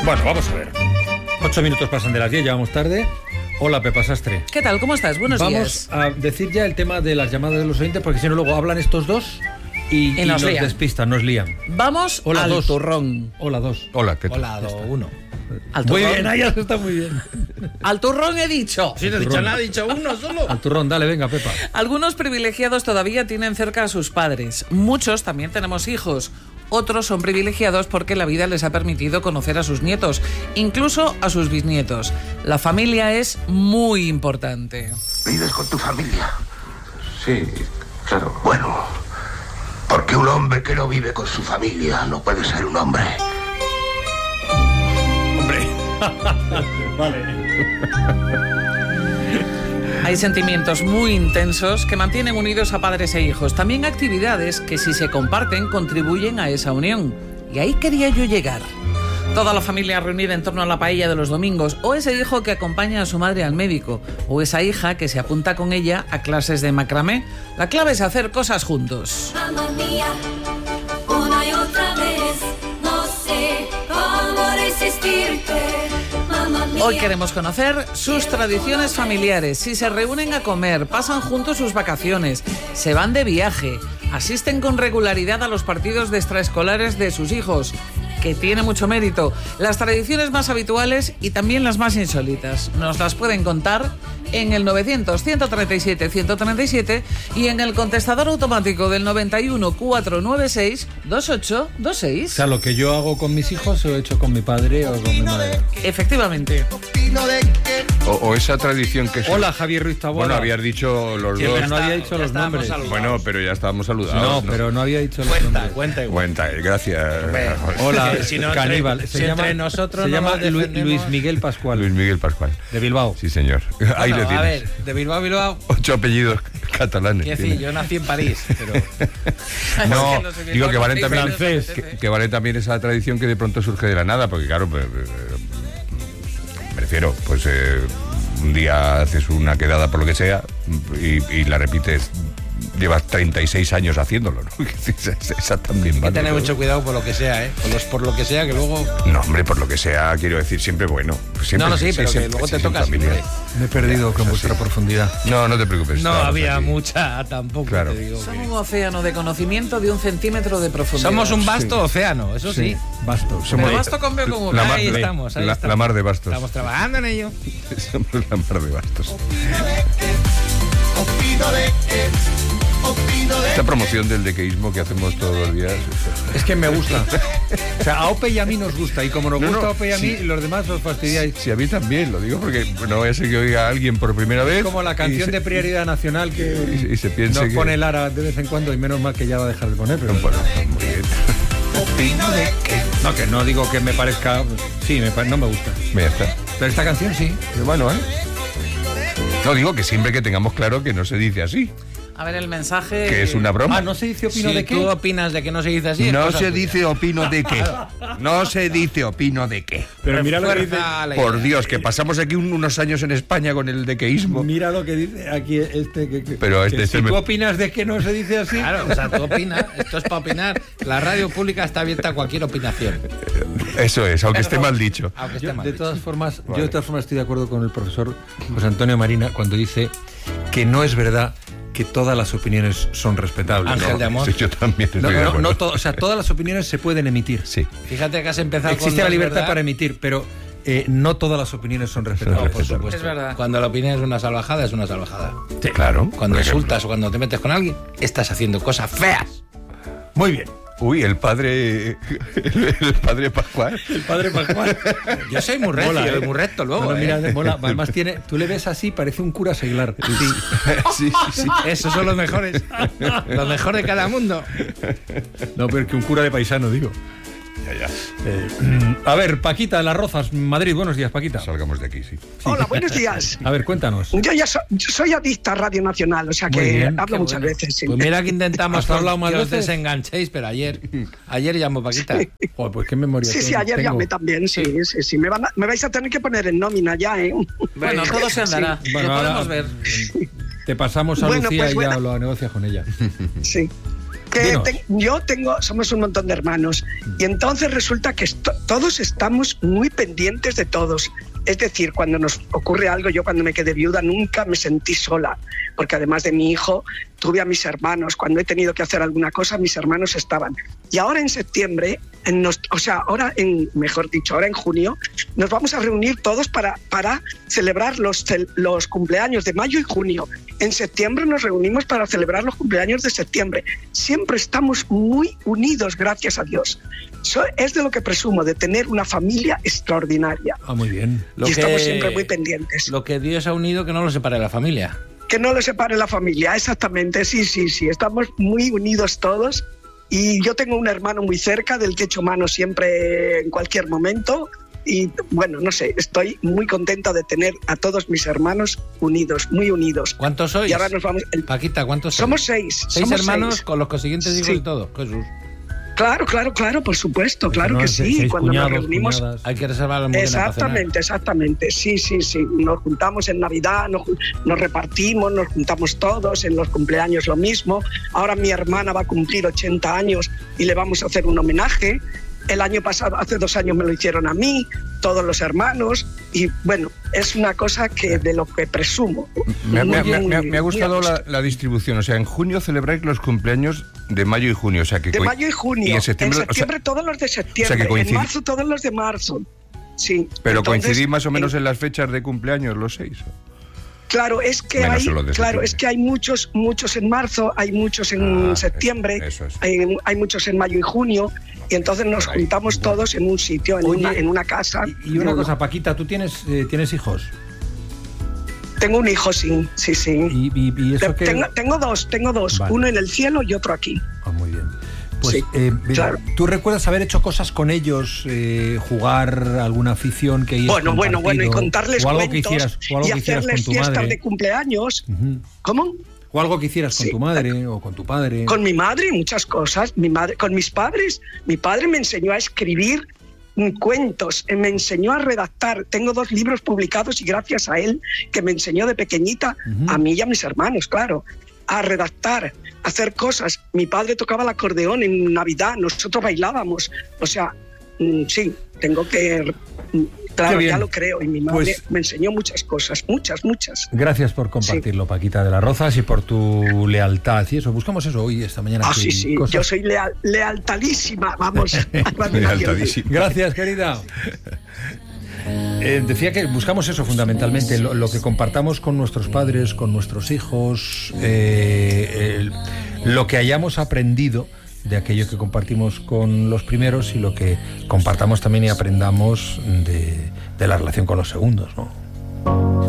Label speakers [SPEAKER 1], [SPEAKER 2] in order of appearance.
[SPEAKER 1] Bueno, vamos a ver. 8 minutos pasan de las 10, ya vamos tarde. Hola, Pepa Sastre.
[SPEAKER 2] ¿Qué tal? ¿Cómo estás? Buenos días.
[SPEAKER 1] Vamos a decir ya el tema de las llamadas de los oyentes, porque si no luego hablan estos dos y nos despistan, nos lían.
[SPEAKER 2] Vamos
[SPEAKER 1] Hola,
[SPEAKER 2] al
[SPEAKER 1] dos.
[SPEAKER 2] turrón.
[SPEAKER 1] Hola, dos.
[SPEAKER 3] Hola, ¿qué tal?
[SPEAKER 4] Hola, uno.
[SPEAKER 2] Al turrón.
[SPEAKER 1] Muy bien, ahí está muy bien.
[SPEAKER 2] Al turrón he dicho.
[SPEAKER 4] Sí, no he dicho nada, he dicho uno solo.
[SPEAKER 1] Al turrón, dale, venga, Pepa.
[SPEAKER 2] Algunos privilegiados todavía tienen cerca a sus padres. Muchos también tenemos hijos. Otros son privilegiados porque la vida les ha permitido conocer a sus nietos, incluso a sus bisnietos. La familia es muy importante.
[SPEAKER 5] ¿Vives con tu familia? Sí, claro. Bueno, porque un hombre que no vive con su familia no puede ser un hombre.
[SPEAKER 1] Hombre. Vale.
[SPEAKER 2] Hay sentimientos muy intensos que mantienen unidos a padres e hijos. También actividades que, si se comparten, contribuyen a esa unión. Y ahí quería yo llegar. Toda la familia reunida en torno a la paella de los domingos, o ese hijo que acompaña a su madre al médico, o esa hija que se apunta con ella a clases de macramé. La clave es hacer cosas juntos.
[SPEAKER 6] Mamma mía, una y otra vez, no sé cómo resistirte. Mamma mía.
[SPEAKER 2] Hoy queremos conocer sus tradiciones familiares, si se reúnen a comer, pasan juntos sus vacaciones, se van de viaje, asisten con regularidad a los partidos de extraescolares de sus hijos, que tiene mucho mérito, las tradiciones más habituales y también las más insólitas. Nos las pueden contar en el 900-137-137 y en el contestador automático del 91-496-2826.
[SPEAKER 1] O sea, lo que yo hago con mis hijos lo he hecho con mi padre o con mi madre.
[SPEAKER 2] Efectivamente.
[SPEAKER 3] O esa tradición que...
[SPEAKER 1] Hola, Javier Ruiz Taboada.
[SPEAKER 3] Bueno, habías dicho los
[SPEAKER 1] Sí,
[SPEAKER 3] dos.
[SPEAKER 1] pero no había dicho los nombres.
[SPEAKER 3] Bueno, pero ya estábamos saludados.
[SPEAKER 1] No, pero no había dicho los nombres.
[SPEAKER 4] Cuenta igual.
[SPEAKER 3] Cuenta, gracias.
[SPEAKER 1] Hola,
[SPEAKER 4] Si no,
[SPEAKER 1] caníbal.
[SPEAKER 4] si entre nosotros
[SPEAKER 1] se
[SPEAKER 4] no
[SPEAKER 1] llama
[SPEAKER 4] nos defendemos.
[SPEAKER 1] Luis Miguel Pascual.
[SPEAKER 3] Luis Miguel Pascual.
[SPEAKER 1] De Bilbao.
[SPEAKER 3] Sí, señor. Ahí
[SPEAKER 4] Bueno,
[SPEAKER 3] le
[SPEAKER 4] a
[SPEAKER 3] tienes.
[SPEAKER 4] ver, de Bilbao a Bilbao.
[SPEAKER 3] 8 apellidos catalanes.
[SPEAKER 4] Quiero
[SPEAKER 3] tiene.
[SPEAKER 4] decir, yo nací en París, pero...
[SPEAKER 3] No,
[SPEAKER 2] Es que los de
[SPEAKER 3] digo
[SPEAKER 2] Bilbao
[SPEAKER 3] que valen
[SPEAKER 2] no
[SPEAKER 3] también,
[SPEAKER 1] francés.
[SPEAKER 3] que valen también esa tradición que de pronto surge de la nada, porque claro, me refiero, pues un día haces una quedada por lo que sea y la repites, llevas 36 años haciéndolo, ¿no? Esa también
[SPEAKER 4] Hay que
[SPEAKER 3] vale.
[SPEAKER 4] tener mucho cuidado por lo que sea, ¿eh? Por lo que sea, que luego...
[SPEAKER 3] No, hombre, por lo que sea, quiero decir, siempre bueno. Siempre,
[SPEAKER 4] No, sí, pero que luego te toca
[SPEAKER 3] familia.
[SPEAKER 4] siempre.
[SPEAKER 1] Me he perdido con vuestra profundidad.
[SPEAKER 3] No, no te preocupes.
[SPEAKER 4] No
[SPEAKER 3] estamos
[SPEAKER 4] había
[SPEAKER 3] aquí.
[SPEAKER 4] mucha tampoco,
[SPEAKER 3] Claro.
[SPEAKER 4] te digo.
[SPEAKER 2] Son un océano de conocimiento de 1 centímetro de profundidad.
[SPEAKER 4] Somos un vasto océano, eso sí.
[SPEAKER 1] Bastos.
[SPEAKER 2] Pero
[SPEAKER 1] Somos
[SPEAKER 2] basto con B con V.
[SPEAKER 3] La mar-
[SPEAKER 4] Ahí estamos, ahí
[SPEAKER 3] la
[SPEAKER 4] estamos.
[SPEAKER 3] mar de bastos.
[SPEAKER 4] Estamos trabajando en ello.
[SPEAKER 3] Somos la mar de bastos. Esta promoción del dequeísmo que hacemos todos los días.
[SPEAKER 1] Es que me gusta. O sea, a Ope y a mí nos gusta. Y como nos
[SPEAKER 3] No,
[SPEAKER 1] gusta
[SPEAKER 3] no,
[SPEAKER 1] Ope y a mí,
[SPEAKER 3] sí.
[SPEAKER 1] los demás os fastidiáis.
[SPEAKER 3] Sí, a mí también, lo digo porque no vaya a ser que oiga a alguien por primera vez.
[SPEAKER 1] Es como la canción
[SPEAKER 3] y
[SPEAKER 1] de Prioridad Nacional que
[SPEAKER 3] y se piense
[SPEAKER 1] nos
[SPEAKER 3] que...
[SPEAKER 1] pone Lara de vez en cuando y menos mal que ya va a dejar de poner. Pero
[SPEAKER 3] Bueno, muy bien.
[SPEAKER 1] no, que no digo que me parezca... Sí, no me gusta.
[SPEAKER 3] Ya está.
[SPEAKER 1] Pero esta canción sí.
[SPEAKER 3] Pero bueno, ¿eh? No, digo que siempre que tengamos claro que no se dice así,
[SPEAKER 2] A ver el mensaje.
[SPEAKER 3] que es una broma.
[SPEAKER 1] Ah, ¿no se dice opino
[SPEAKER 4] Si
[SPEAKER 1] de
[SPEAKER 4] tú
[SPEAKER 1] qué?
[SPEAKER 4] opinas de que no se dice así... es
[SPEAKER 3] No
[SPEAKER 4] cosa
[SPEAKER 3] se
[SPEAKER 4] tuya.
[SPEAKER 3] dice opino de qué. No se dice opino de qué.
[SPEAKER 1] Pero mira lo que dice...
[SPEAKER 4] Refuerza la
[SPEAKER 3] Por
[SPEAKER 4] idea.
[SPEAKER 3] Dios, que pasamos aquí unos años en España con el dequeísmo.
[SPEAKER 1] Mira lo que dice aquí
[SPEAKER 3] Pero
[SPEAKER 1] que si tú opinas de que no se dice así...
[SPEAKER 4] Claro, o sea, tú opinas, esto es para opinar. La radio pública está abierta a cualquier opinación.
[SPEAKER 3] Eso es, aunque esté mal dicho.
[SPEAKER 4] Aunque esté
[SPEAKER 1] Yo,
[SPEAKER 4] mal
[SPEAKER 1] de
[SPEAKER 4] dicho.
[SPEAKER 1] todas formas,
[SPEAKER 3] Vale.
[SPEAKER 1] yo de todas formas estoy de acuerdo con el profesor José Antonio Marina cuando dice que no es verdad que todas las opiniones son respetables.
[SPEAKER 4] Ángel de amor.
[SPEAKER 3] Sí, yo también estoy de acuerdo.
[SPEAKER 1] O sea, todas las opiniones se pueden emitir.
[SPEAKER 3] Sí.
[SPEAKER 4] Fíjate que has empezado con...
[SPEAKER 1] Existe
[SPEAKER 4] no
[SPEAKER 1] la
[SPEAKER 4] es
[SPEAKER 1] libertad
[SPEAKER 4] verdad.
[SPEAKER 1] para emitir, pero no todas las opiniones son respetables.
[SPEAKER 4] No, por supuesto.
[SPEAKER 2] Es verdad.
[SPEAKER 4] Cuando la opinión es una salvajada, es una salvajada.
[SPEAKER 3] Sí, claro.
[SPEAKER 4] Cuando
[SPEAKER 3] por ejemplo.
[SPEAKER 4] insultas o cuando te metes con alguien, estás haciendo cosas feas.
[SPEAKER 1] Muy bien.
[SPEAKER 3] Uy, el padre Pascual.
[SPEAKER 1] El padre Pascual.
[SPEAKER 4] Yo soy muy recio,
[SPEAKER 1] Mola,
[SPEAKER 4] y muy recto luego.
[SPEAKER 1] No, no, mira,
[SPEAKER 4] ¿eh?
[SPEAKER 1] mola. Además tú le ves así, parece un cura seglar.
[SPEAKER 3] Sí, sí, sí.
[SPEAKER 4] Esos son los mejores. Lo mejor de cada mundo.
[SPEAKER 1] No, pero que un cura de paisano, digo.
[SPEAKER 3] Ya.
[SPEAKER 1] A ver, Paquita de Las Rozas, Madrid. Buenos días, Paquita.
[SPEAKER 3] Salgamos de aquí, sí.
[SPEAKER 7] Hola, buenos días.
[SPEAKER 1] A ver, cuéntanos.
[SPEAKER 7] Yo soy adicta a Radio Nacional, o sea
[SPEAKER 1] Muy
[SPEAKER 7] que
[SPEAKER 1] bien,
[SPEAKER 7] hablo
[SPEAKER 2] qué
[SPEAKER 7] muchas
[SPEAKER 2] bueno.
[SPEAKER 7] veces. Sí.
[SPEAKER 4] Pues mira que intentamos
[SPEAKER 1] ¿Has hablado más
[SPEAKER 4] que os
[SPEAKER 1] veces?
[SPEAKER 4] desenganchéis, pero ayer llamó Paquita.
[SPEAKER 1] Joder, pues qué memoria.
[SPEAKER 7] Sí, ayer
[SPEAKER 1] tengo.
[SPEAKER 7] llamé también, sí. Me vais a tener que poner en nómina ya, ¿eh?
[SPEAKER 2] Bueno, todo se andará.
[SPEAKER 1] Bueno,
[SPEAKER 2] Lo
[SPEAKER 1] ahora
[SPEAKER 2] podemos ver.
[SPEAKER 1] te pasamos a
[SPEAKER 7] Bueno,
[SPEAKER 1] Lucía
[SPEAKER 7] pues
[SPEAKER 1] y ya
[SPEAKER 7] bueno.
[SPEAKER 1] lo negocias con ella.
[SPEAKER 7] Sí. Somos un montón de hermanos y entonces resulta que todos estamos muy pendientes de todos. Es decir, cuando nos ocurre algo, yo cuando me quedé viuda nunca me sentí sola, porque además de mi hijo tuve a mis hermanos. Cuando he tenido que hacer alguna cosa, mis hermanos estaban. Y ahora en septiembre, ahora en junio, nos vamos a reunir todos para celebrar los cumpleaños de mayo y junio. En septiembre nos reunimos para celebrar los cumpleaños de septiembre. Siempre estamos muy unidos, gracias a Dios. Es de lo que presumo, de tener una familia extraordinaria.
[SPEAKER 1] Muy bien.
[SPEAKER 7] Estamos siempre muy pendientes.
[SPEAKER 4] Lo que Dios ha unido, que no lo separe la familia.
[SPEAKER 7] Que no lo separe la familia, exactamente, sí. Estamos muy unidos todos y yo tengo un hermano muy cerca del que echo mano siempre en cualquier momento y bueno, no sé, estoy muy contenta de tener a todos mis hermanos unidos, muy unidos.
[SPEAKER 4] ¿Cuántos sois?
[SPEAKER 7] Y ahora nos vamos...
[SPEAKER 4] Paquita, ¿cuántos sois?
[SPEAKER 7] Somos 6.
[SPEAKER 4] ¿6 hermanos con los consiguientes hijos y todo? Jesús.
[SPEAKER 7] Claro, por supuesto, claro que sí. Cuando nos reunimos...
[SPEAKER 1] Cuñadas.
[SPEAKER 4] Hay que reservar la mujer.
[SPEAKER 7] Exactamente. Sí. Nos juntamos en Navidad, nos repartimos, nos juntamos todos, en los cumpleaños lo mismo. Ahora mi hermana va a cumplir 80 años y le vamos a hacer un homenaje. El año pasado, hace 2 años me lo hicieron a mí, todos los hermanos, y bueno, es una cosa que de lo que presumo.
[SPEAKER 3] Me ha gustado la distribución, o sea, en junio celebráis los cumpleaños de mayo y junio, o sea que...
[SPEAKER 7] De mayo y junio, y en septiembre todos los de septiembre, o sea, en marzo todos los de marzo, sí.
[SPEAKER 3] Pero entonces, coincidís más o menos en las fechas de cumpleaños los 6, ¿o?
[SPEAKER 7] Claro, es que hay muchos en marzo, hay muchos en septiembre, hay muchos en mayo y junio, y entonces nos juntamos todos en un sitio, en una casa.
[SPEAKER 1] Y una cosa, Paquita, ¿tú tienes hijos?
[SPEAKER 7] Tengo un hijo, sí.
[SPEAKER 1] ¿Y eso qué?
[SPEAKER 7] Tengo dos, vale. Uno en el cielo y otro aquí.
[SPEAKER 1] Muy bien. Pues,
[SPEAKER 7] sí, claro.
[SPEAKER 1] ¿Tú recuerdas haber hecho cosas con ellos, jugar alguna afición que hayas compartido?
[SPEAKER 7] Bueno, y contarles cuentos y hacerles fiestas de cumpleaños?
[SPEAKER 1] Uh-huh.
[SPEAKER 7] ¿Cómo?
[SPEAKER 1] O algo que hicieras con tu madre o con tu padre.
[SPEAKER 7] Con mi madre, muchas cosas. Con mis padres. Mi padre me enseñó a escribir cuentos, me enseñó a redactar. Tengo 2 libros publicados y gracias a él, que me enseñó de pequeñita, a mí y a mis hermanos, claro, a redactar, a hacer cosas. Mi padre tocaba el acordeón en Navidad, nosotros bailábamos. O sea, sí, tengo que... Claro, ya lo creo, y mi madre me enseñó muchas cosas, muchas.
[SPEAKER 1] Gracias por compartirlo, Paquita de las Rozas, y por tu lealtad. Y eso, buscamos eso hoy, esta mañana.
[SPEAKER 7] Sí, cosas. Yo soy lealtadísima, vamos.
[SPEAKER 3] Lealtadísima.
[SPEAKER 1] Gracias, querida. Decía que buscamos eso fundamentalmente, lo que compartamos con nuestros padres, con nuestros hijos, lo que hayamos aprendido de aquello que compartimos con los primeros y lo que compartamos también y aprendamos de la relación con los segundos, ¿no?